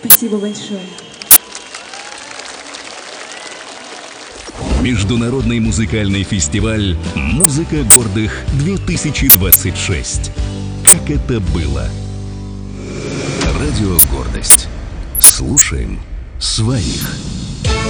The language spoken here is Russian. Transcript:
Спасибо большое. Международный музыкальный фестиваль «Музыка гордых-2026». Как это было? Радио «Гордость». Слушаем своих.